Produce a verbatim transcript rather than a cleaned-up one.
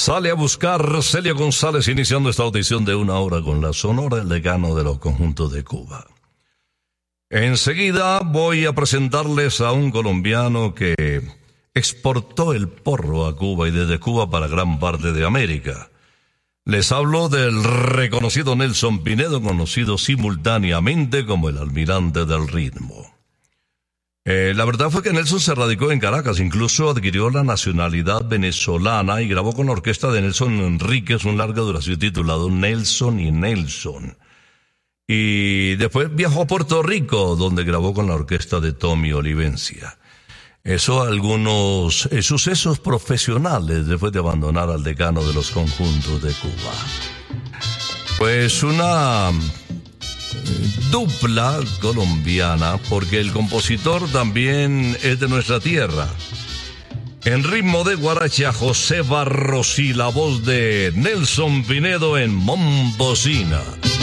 Sale a buscar Celia González, iniciando esta audición de una hora con la Sonora, el decano de los conjuntos de Cuba. Enseguida voy a presentarles a un colombiano que exportó el porro a Cuba y desde Cuba para gran parte de América. Les hablo del reconocido Nelson Pinedo, conocido simultáneamente como el almirante del ritmo. Eh, la verdad fue que Nelson se radicó en Caracas, incluso adquirió la nacionalidad venezolana y grabó con la orquesta de Nelson Enríquez un larga duración titulado Nelson y Nelson. Y después viajó a Puerto Rico, donde grabó con la orquesta de Tommy Olivencia. Eso algunos eh, sucesos profesionales después de abandonar al decano de los conjuntos de Cuba. Pues una dupla colombiana, porque el compositor también es de nuestra tierra. En ritmo de guaracha, José Barros y la voz de Nelson Pinedo en Mombocina.